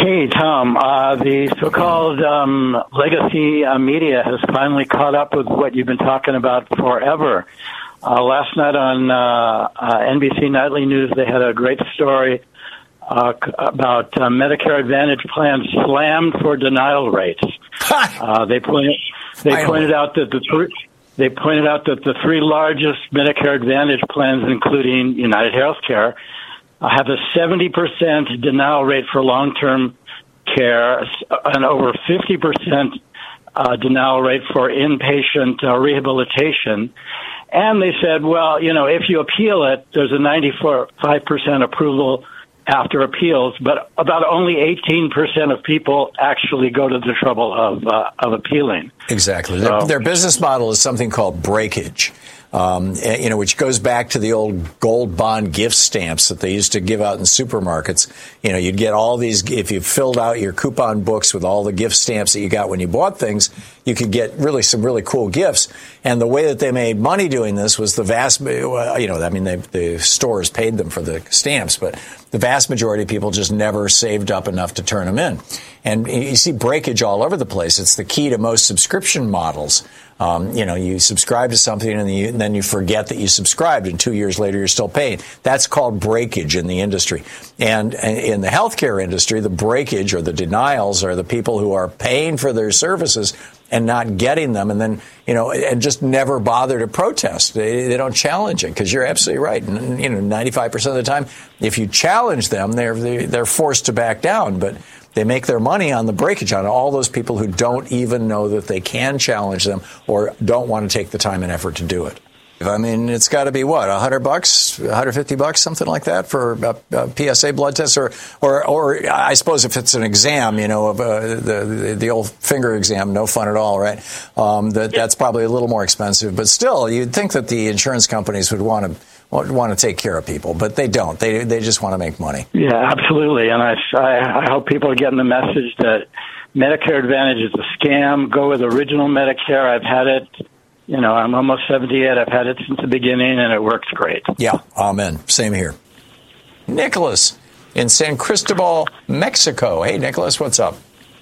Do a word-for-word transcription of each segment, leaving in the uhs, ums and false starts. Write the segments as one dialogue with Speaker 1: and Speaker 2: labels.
Speaker 1: Hey, Tom. Uh, the so-called um, legacy uh, media has finally caught up with what you've been talking about forever. Uh, last night on uh, uh, N B C Nightly News, they had a great story uh, about uh, Medicare Advantage plans slammed for denial rates. uh, they pointed they pointed out that the three, they pointed out that the three largest Medicare Advantage plans, including United Healthcare, uh, have a seventy percent denial rate for long-term care and over fifty percent uh, denial rate for inpatient uh, rehabilitation. And they said, well, you know, if you appeal it, there's a ninety-five percent approval after appeals, but about only eighteen percent of people actually go to the trouble of uh, of appealing.
Speaker 2: Exactly.
Speaker 1: So,
Speaker 2: their, their business model is something called breakage, um, you know, which goes back to the old gold bond gift stamps that they used to give out in supermarkets. You know, you'd get all these, if you filled out your coupon books with all the gift stamps that you got when you bought things, you could get really some really cool gifts. And the way that they made money doing this was the vast, you know, I mean, they, the stores paid them for the stamps, but the vast majority of people just never saved up enough to turn them in. And you see breakage all over the place. It's the key to most subscription models. Um, you know, you subscribe to something and, you, and then you forget that you subscribed, and two years later you're still paying. That's called breakage in the industry. And in the healthcare industry, the breakage or the denials are the people who are paying for their services and not getting them, and then, you know, and just never bother to protest. They, they don't challenge it, because you're absolutely right. And, you know, ninety-five percent of the time, if you challenge them, they're they're forced to back down. But they make their money on the breakage, on all those people who don't even know that they can challenge them or don't want to take the time and effort to do it. I mean, it's got to be what, a hundred bucks, a hundred fifty bucks, something like that for a, a P S A blood test, or, or, or I suppose if it's an exam, you know, of uh, the the old finger exam, no fun at all, right? Um, that that's probably a little more expensive, but still, you'd think that the insurance companies would want to want to take care of people, but they don't. They they just want to make money.
Speaker 1: Yeah, absolutely, and I I, I hope people are getting the message that Medicare Advantage is a scam. Go with original Medicare. I've had it. You know, I'm almost seventy-eight. I've had it since the beginning, and it works great.
Speaker 2: Yeah, amen. Same here. Nicholas in San Cristobal, Mexico. Hey, Nicholas, what's up?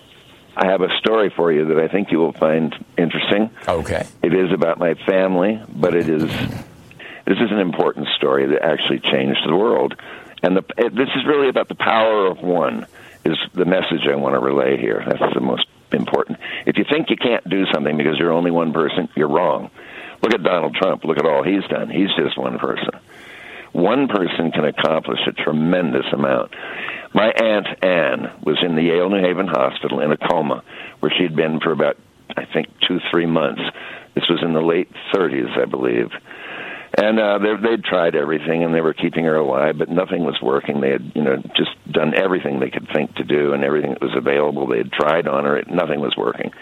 Speaker 3: I have a story for you that I think you will find interesting.
Speaker 2: Okay.
Speaker 3: It is about my family, but it is this is an important story that actually changed the world. And the, it, this is really about the power of one, is the message I want to relay here. That's the most important. If you think you can't do something because you're only one person, you're wrong. Look at Donald Trump. Look at all he's done. He's just one person. One person can accomplish a tremendous amount. My Aunt Anne was in the Yale New Haven Hospital in a coma where she'd been for about, I think, two, three months. This was in the late thirties, I believe. And uh, they'd tried everything, and they were keeping her alive, but nothing was working. They had, you know, just done everything they could think to do, and everything that was available they had tried on her. Nothing was working.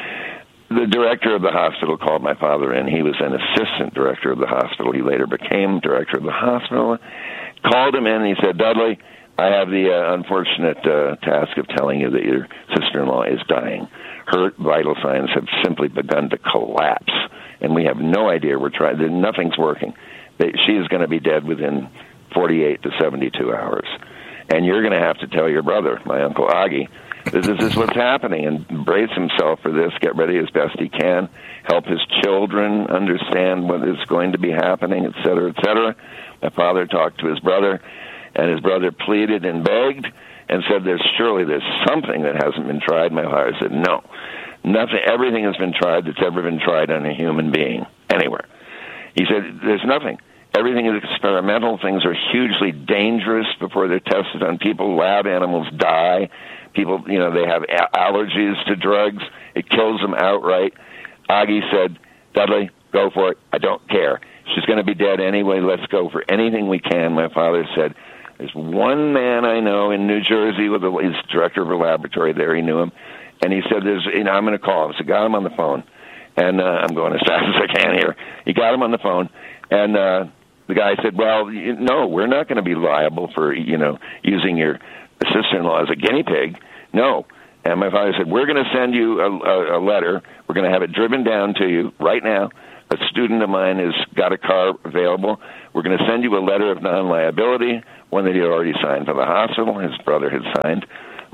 Speaker 3: The director of the hospital called my father in. He was an assistant director of the hospital. He later became director of the hospital. Called him in, and he said, "Dudley, I have the uh, unfortunate uh, task of telling you that your sister-in-law is dying. Her vital signs have simply begun to collapse, and we have no idea. We're trying. Nothing's working. They, she is going to be dead within forty-eight to seventy-two hours. And you're going to have to tell your brother, my Uncle Augie, this is, this is what's happening, and brace himself for this, get ready as best he can, help his children understand what is going to be happening, et cetera, et cetera." My father talked to his brother, and his brother pleaded and begged and said, "There's surely there's something that hasn't been tried." My father said, "No, nothing. Everything has been tried that's ever been tried on a human being anywhere." He said, "There's nothing. Everything is experimental. Things are hugely dangerous before they're tested on people. Lab animals die. People, you know, they have a- allergies to drugs. It kills them outright." Augie said, "Dudley, go for it. I don't care. She's going to be dead anyway. Let's go for anything we can." My father said, "There's one man I know in New Jersey with a, he's director of a laboratory there. He knew him, and he said, "There's, you know, I'm going to call him." So got him on the phone, and uh, I'm going as fast as I can here. He got him on the phone, and uh, the guy said, "Well, you, no, we're not going to be liable for, you know, using your sister-in-law as a guinea pig. No." And my father said, "We're going to send you a, a, a letter. We're going to have it driven down to you right now. A student of mine has got a car available. We're going to send you a letter of non-liability, one that he had already signed for the hospital. His brother had signed." My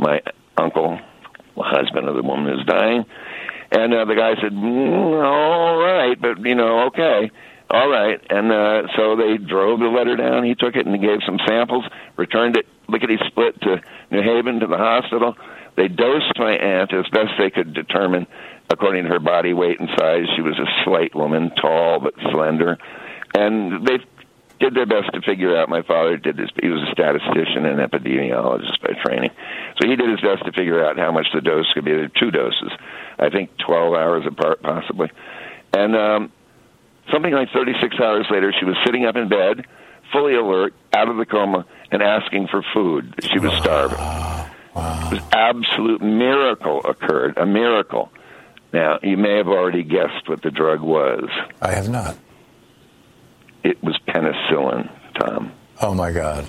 Speaker 3: uncle, husband of the woman who's dying. And uh, the guy said, mm, all right, but, you know, okay, all right. And uh, so they drove the letter down. He took it and he gave some samples, returned it, lickety-split to New Haven, to the hospital. They dosed my aunt as best they could determine, according to her body weight and size. She was a slight woman, tall but slender. And they did their best to figure out. My father did his, he was a statistician and epidemiologist by training. So he did his best to figure out how much the dose could be. There were two doses, I think twelve hours apart possibly. And um, something like thirty-six hours later, she was sitting up in bed, fully alert, out of the coma, and asking for food. She was starving. Wow. An absolute miracle occurred, a miracle. Now, you may have already guessed what the drug was.
Speaker 2: I have not.
Speaker 3: It was penicillin, Tom.
Speaker 2: Oh, my God.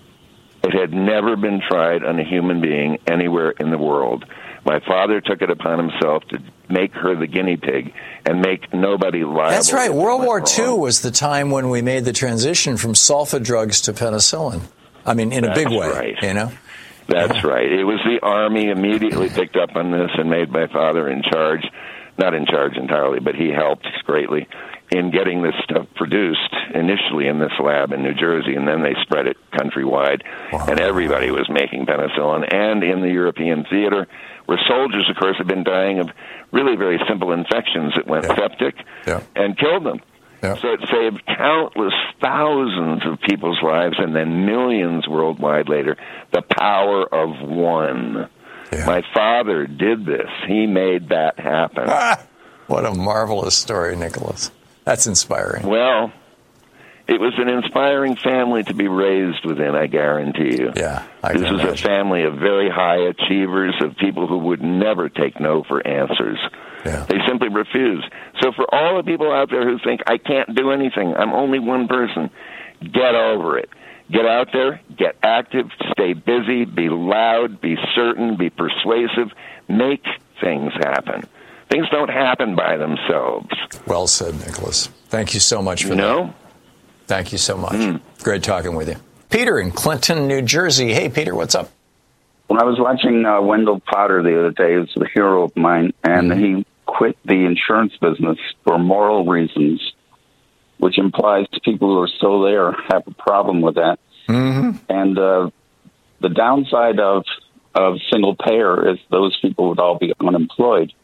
Speaker 3: It had never been tried on a human being anywhere in the world. My father took it upon himself to make her the guinea pig and make nobody liable.
Speaker 2: That's right. World War Two was the time when we made the transition from sulfa drugs to penicillin. I mean, in a
Speaker 3: That's
Speaker 2: big way,
Speaker 3: right.
Speaker 2: you know?
Speaker 3: That's
Speaker 2: yeah.
Speaker 3: right. It was the Army immediately picked up on this and made my father in charge. Not in charge entirely, but he helped greatly in getting this stuff produced initially in this lab in New Jersey, and then they spread it countrywide. Wow. And everybody was making penicillin. And in the European theater, where soldiers, of course, had been dying of really very simple infections that went yeah. septic
Speaker 2: yeah.
Speaker 3: and killed them.
Speaker 2: Yeah.
Speaker 3: So it saved countless thousands of people's lives and then millions worldwide later. The power of one. Yeah. My father did this. He made that happen.
Speaker 2: Ah, what a marvelous story, Nicholas. That's inspiring.
Speaker 3: Well, it was an inspiring family to be raised within, I guarantee you.
Speaker 2: Yeah, I
Speaker 3: This
Speaker 2: can
Speaker 3: was
Speaker 2: imagine.
Speaker 3: a family of very high achievers, of people who would never take no for answers.
Speaker 2: Yeah.
Speaker 3: They simply refused. So for all the people out there who think, I can't do anything, I'm only one person, get over it. Get out there, get active, stay busy, be loud, be certain, be persuasive, make things happen. Things don't happen by themselves.
Speaker 2: Well said, Nicholas. Thank you so much for
Speaker 3: you
Speaker 2: that.
Speaker 3: know?
Speaker 2: Thank you so much.
Speaker 3: Mm.
Speaker 2: Great talking with you. Peter in Clinton, New Jersey. Hey, Peter, what's up?
Speaker 4: When I was watching uh, Wendell Potter the other day, he's a hero of mine, and mm-hmm. he quit the insurance business for moral reasons, which implies people who are still there have a problem with that.
Speaker 2: Mm-hmm.
Speaker 4: And uh, the downside of of single payer is those people would all be unemployed.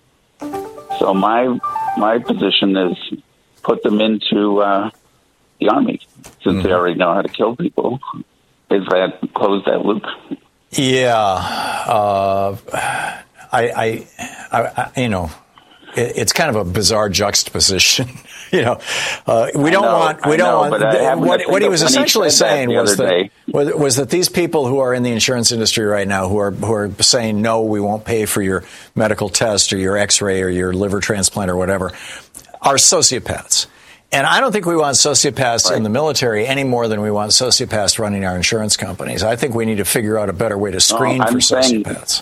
Speaker 4: So my my position is put them into uh, the Army, since mm-hmm. they already know how to kill people. Is that close that loop?
Speaker 2: Yeah, uh, I, I, I, I, you know, it, it's kind of a bizarre juxtaposition. you know, uh, we don't
Speaker 4: know,
Speaker 2: want, we
Speaker 4: I
Speaker 2: don't
Speaker 4: know,
Speaker 2: want. The, what, what he was essentially
Speaker 4: he
Speaker 2: saying was that,
Speaker 4: day.
Speaker 2: was, was that these people who are in the insurance industry right now, who are who are saying no, we won't pay for your medical test or your X-ray or your liver transplant or whatever, are sociopaths. And I don't think we want sociopaths right. in the military any more than we want sociopaths running our insurance companies. I think we need to figure out a better way to screen
Speaker 4: no,
Speaker 2: for sociopaths.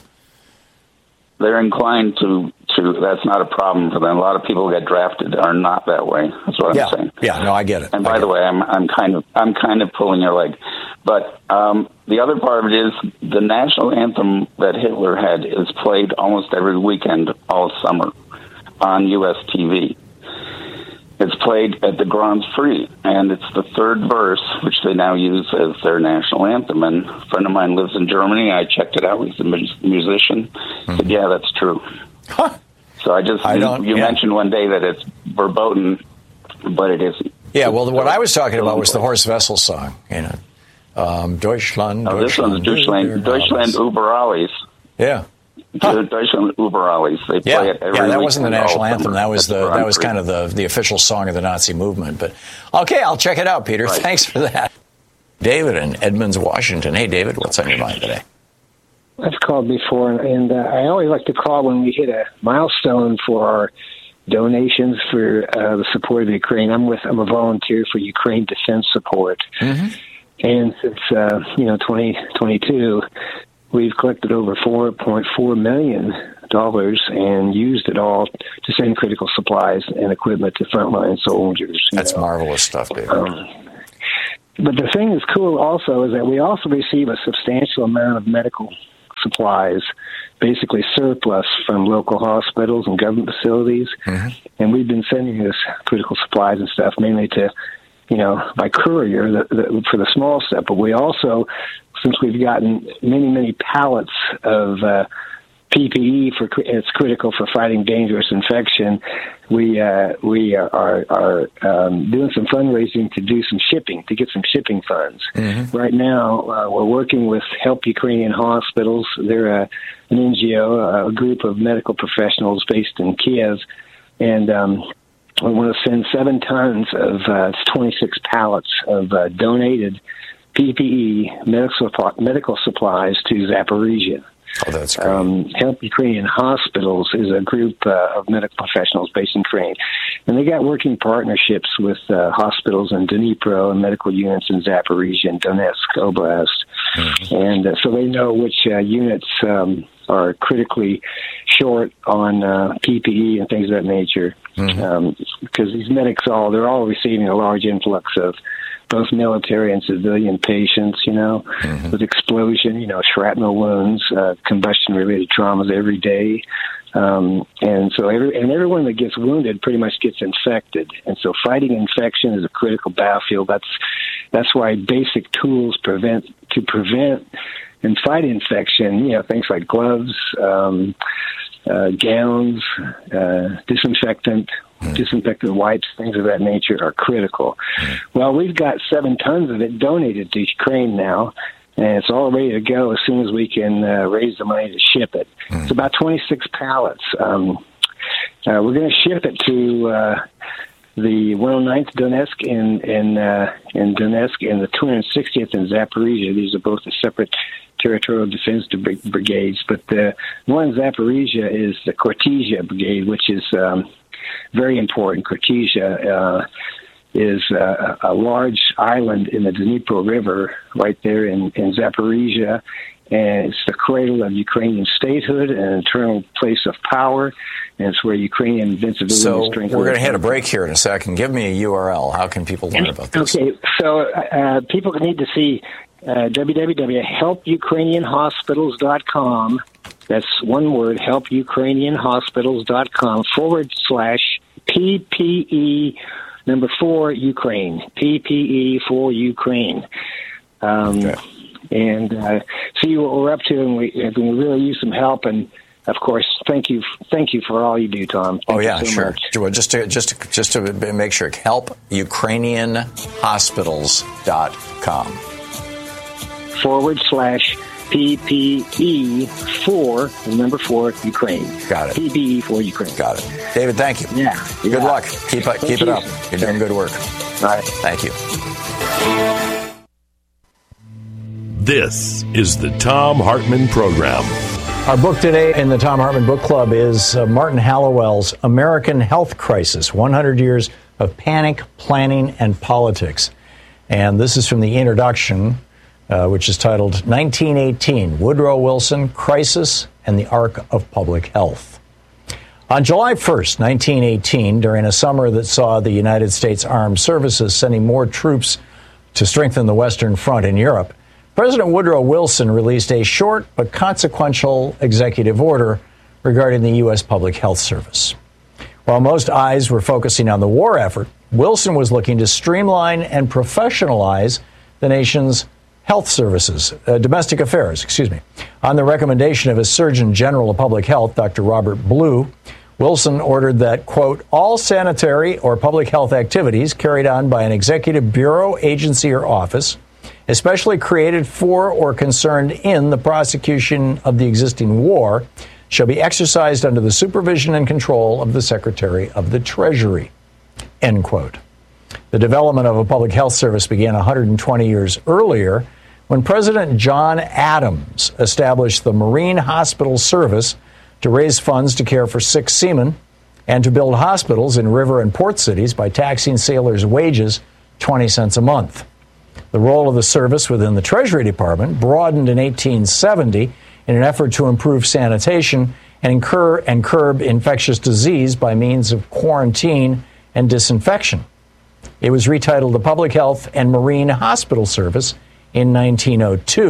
Speaker 4: They're inclined to, to, that's not a problem for them. A lot of people who get drafted are not that way. That's what
Speaker 2: yeah.
Speaker 4: I'm saying.
Speaker 2: Yeah, no, I get it.
Speaker 4: And by the way, I'm, I'm kind of, I'm kind of pulling your leg. But um, the other part of it is the national anthem that Hitler had is played almost every weekend all summer on U S T V. It's played at the Grand Prix, and it's the third verse, which they now use as their national anthem. And a friend of mine lives in Germany. I checked it out. He's a musician. Mm-hmm. Said, yeah, that's true.
Speaker 2: Huh.
Speaker 4: So I just,
Speaker 2: I
Speaker 4: you,
Speaker 2: don't,
Speaker 4: you
Speaker 2: yeah.
Speaker 4: mentioned one day that it's verboten, but it isn't.
Speaker 2: Yeah, well, what I was talking about was the Horst Wessel song, you know. Um, Deutschland,
Speaker 4: oh, this one's Deutschland, Deutschland über alles.
Speaker 2: Yeah.
Speaker 4: Huh. Deutschland über alles. They play
Speaker 2: yeah,
Speaker 4: it every
Speaker 2: yeah, that wasn't the national anthem.
Speaker 4: Summer.
Speaker 2: That was
Speaker 4: That's
Speaker 2: the that was kind of the, the official song of the Nazi movement. But okay, I'll check it out, Peter.
Speaker 4: Right.
Speaker 2: Thanks for that. David in Edmonds, Washington. Hey, David, what's on your mind today?
Speaker 5: I've called before, and uh, I always like to call when we hit a milestone for our donations for uh, the support of Ukraine. I'm with I'm a volunteer for Ukraine Defense Support,
Speaker 2: mm-hmm.
Speaker 5: and since uh, you know twenty twenty-two. We've collected over four point four million dollars and used it all to send critical supplies and equipment to frontline soldiers.
Speaker 2: That's
Speaker 5: know.
Speaker 2: marvelous stuff, David.
Speaker 5: Um, but the thing that's cool also is that we also receive a substantial amount of medical supplies, basically surplus from local hospitals and government facilities. Mm-hmm. And we've been sending this critical supplies and stuff mainly to, you know, by courier the, the, for the small stuff. But we also, since we've gotten many, many pallets of uh, P P E for it's critical for fighting dangerous infection, we uh, we are are um, doing some fundraising to do some shipping to get some shipping funds. Mm-hmm. Right now, uh, we're working with Help Ukrainian Hospitals. They're a, an N G O, a group of medical professionals based in Kiev, and um, we want to send seven tons of uh, twenty-six pallets of uh, donated P P E medical medical supplies to Zaporizhia.
Speaker 2: Oh, that's great.
Speaker 5: Um, Help Ukrainian Hospitals is a group uh, of medical professionals based in Ukraine, and they got working partnerships with uh, hospitals in Dnipro and medical units in Zaporizhia and Donetsk Oblast, mm-hmm. and uh, so they know which uh, units um, are critically short on uh, P P E and things of that nature, because mm-hmm. um, these medics all they're all receiving a large influx of both military and civilian patients, you know, mm-hmm. with explosion, you know, shrapnel wounds, uh, combustion-related traumas every day. Um, and so every, and everyone that gets wounded pretty much gets infected. And so fighting infection is a critical battlefield. That's, that's why basic tools prevent, to prevent and fight infection, you know, things like gloves, um, uh, gowns, uh, disinfectant, Mm. disinfectant wipes, things of that nature are critical. Mm. Well, we've got seven tons of it donated to Ukraine now, and it's all ready to go as soon as we can uh, raise the money to ship it. Mm. It's about twenty-six pallets. Um, uh, we're going to ship it to uh, the one oh ninth Donetsk in in, uh, in Donetsk and the two hundred sixtieth in Zaporizhia. These are both a separate territorial defense brigades, but the one in Zaporizhia is the Kortizha Brigade, which is um, very important. Kortizha uh, is uh, a large island in the Dnipro River right there in, in Zaporizhia, and it's the cradle of Ukrainian statehood and an eternal place of power, and it's where Ukrainian invincibility
Speaker 2: so
Speaker 5: and strength.
Speaker 2: We're going to hit a break here in a second. Give me a U R L. How can people learn about this?
Speaker 5: Okay, so uh, people need to see uh, w w w dot help ukrainian hospitals dot com. That's one word, help ukrainian hospitals dot com forward slash P P E number four Ukraine. P P E for Ukraine. Um, okay. And uh, see what we're up to, and we, and we really use some help. And of course, thank you, thank you for all you do, Tom. Thank
Speaker 2: oh yeah,
Speaker 5: you so
Speaker 2: sure.
Speaker 5: much.
Speaker 2: Well, just to just to, just to make sure, help ukrainian hospitals dot com
Speaker 5: forward slash P P E for number four Ukraine.
Speaker 2: Got it.
Speaker 5: P P E for Ukraine.
Speaker 2: Got it. David, thank you.
Speaker 5: Yeah.
Speaker 2: Good
Speaker 5: yeah.
Speaker 2: luck. Keep it keep it up. You're doing good work.
Speaker 5: All right.
Speaker 2: Thank you.
Speaker 6: This is the Thom Hartmann Program.
Speaker 2: Our book today in the Thom Hartmann Book Club is uh, Martin Hallowell's American Health Crisis, one hundred years of Panic, Planning, and Politics. And this is from the introduction, uh, which is titled nineteen eighteen, Woodrow Wilson, Crisis and the Arc of Public Health. On July first, nineteen eighteen, during a summer that saw the United States Armed Services sending more troops to strengthen the Western Front in Europe, President Woodrow Wilson released a short but consequential executive order regarding the U S Public Health Service. While most eyes were focusing on the war effort, Wilson was looking to streamline and professionalize the nation's health services, uh, domestic affairs, excuse me. On the recommendation of his Surgeon General of Public Health, Doctor Robert Blue, Wilson ordered that, quote, all sanitary or public health activities carried on by an executive bureau, agency, or office, especially created for or concerned in the prosecution of the existing war, shall be exercised under the supervision and control of the Secretary of the Treasury, end quote. The development of a public health service began one hundred twenty years earlier when President John Adams established the Marine Hospital Service to raise funds to care for sick seamen and to build hospitals in river and port cities by taxing sailors' wages twenty cents a month. The role of the service within the Treasury Department broadened in eighteen seventy in an effort to improve sanitation and, incur, and curb infectious disease by means of quarantine and disinfection. It was retitled the Public Health and Marine Hospital Service in nineteen oh two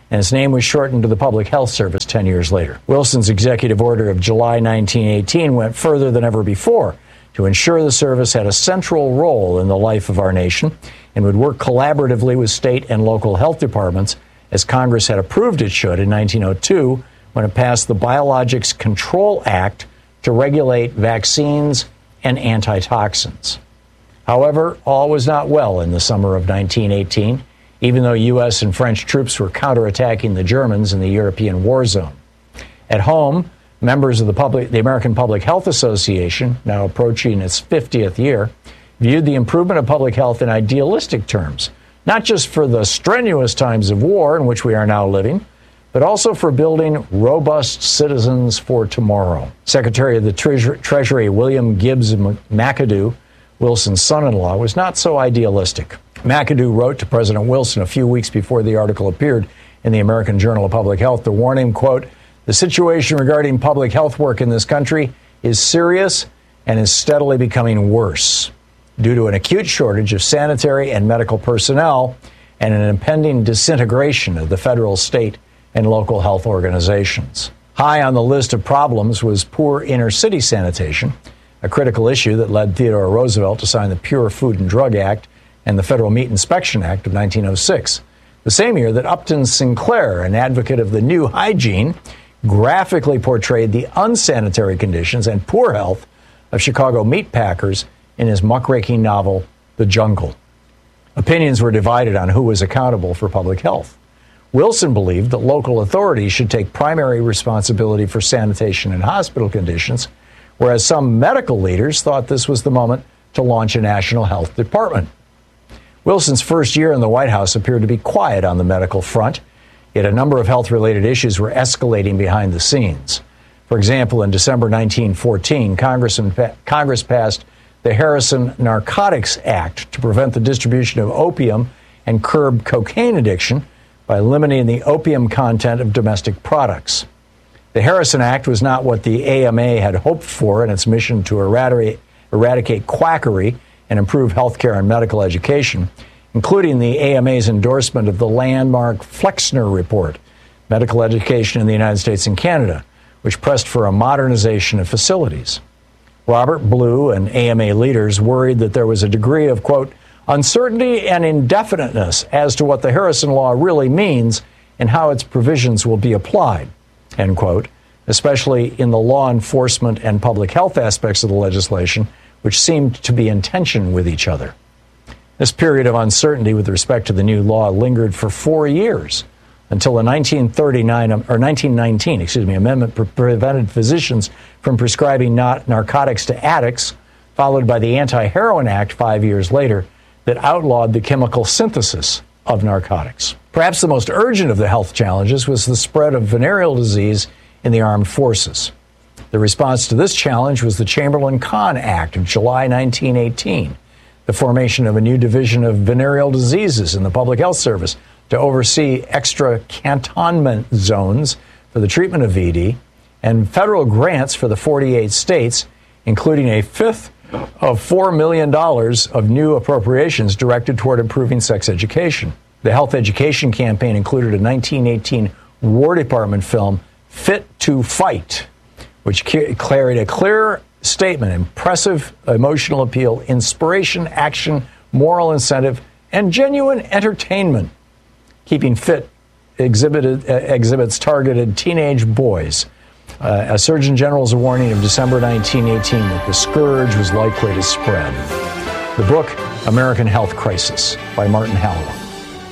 Speaker 2: and its name was shortened to the Public Health Service ten years later. Wilson's executive order of July nineteen eighteen went further than ever before to ensure the service had a central role in the life of our nation and would work collaboratively with state and local health departments, as Congress had approved it should in nineteen oh two when it passed the Biologics Control Act to regulate vaccines and antitoxins. However, all was not well in the summer of nineteen eighteen, even though U S and French troops were counterattacking the Germans in the European war zone. At home, members of the, public, the American Public Health Association, now approaching its fiftieth year, viewed the improvement of public health in idealistic terms, not just for the strenuous times of war in which we are now living, but also for building robust citizens for tomorrow. Secretary of the Treasury, Treasury William Gibbs McAdoo, Wilson's son-in-law, was not so idealistic. McAdoo wrote to President Wilson a few weeks before the article appeared in the American Journal of Public Health to warn him, quote, "The situation regarding public health work in this country is serious and is steadily becoming worse due to an acute shortage of sanitary and medical personnel and an impending disintegration of the federal, state, and local health organizations." High on the list of problems was poor inner-city sanitation, a critical issue that led Theodore Roosevelt to sign the Pure Food and Drug Act and the Federal Meat Inspection Act of nineteen oh six, the same year that Upton Sinclair, an advocate of the new hygiene, graphically portrayed the unsanitary conditions and poor health of Chicago meat packers in his muckraking novel, The Jungle. Opinions were divided on who was accountable for public health. Wilson believed that local authorities should take primary responsibility for sanitation and hospital conditions, whereas some medical leaders thought this was the moment to launch a national health department. Wilson's first year in the White House appeared to be quiet on the medical front, yet a number of health-related issues were escalating behind the scenes. For example, in December nineteen fourteen, Congress, Congress passed the Harrison Narcotics Act to prevent the distribution of opium and curb cocaine addiction by limiting the opium content of domestic products. The Harrison Act was not what the A M A had hoped for in its mission to eradicate, eradicate quackery and improve health care and medical education, including the A M A's endorsement of the landmark Flexner Report, Medical Education in the United States and Canada, which pressed for a modernization of facilities. Robert Blue and A M A leaders worried that there was a degree of, quote, uncertainty and indefiniteness as to what the Harrison Law really means and how its provisions will be applied, end quote, especially in the law enforcement and public health aspects of the legislation, which seemed to be in tension with each other. This period of uncertainty with respect to the new law lingered for four years until the nineteen thirty-nine or nineteen nineteen, excuse me, amendment pre- prevented physicians from prescribing not narcotics to addicts, followed by the Anti-Heroin Act five years later that outlawed the chemical synthesis of narcotics. Perhaps the most urgent of the health challenges was the spread of venereal disease in the armed forces. The response to this challenge was the Chamberlain-Cahn Act of July nineteen eighteen, the formation of a new division of venereal diseases in the Public Health Service to oversee extra cantonment zones for the treatment of V D, and federal grants for the forty-eight states, including a fifth of four million dollars of new appropriations directed toward improving sex education. The health education campaign included a nineteen eighteen War Department film, Fit to Fight, which carried a clear statement, impressive emotional appeal, inspiration, action, moral incentive, and genuine entertainment. Keeping Fit exhibited, uh, exhibits targeted teenage boys. Uh, a Surgeon General's warning of December nineteen eighteen that the scourge was likely to spread. The book, American Health Crisis, by Martin Hallowell.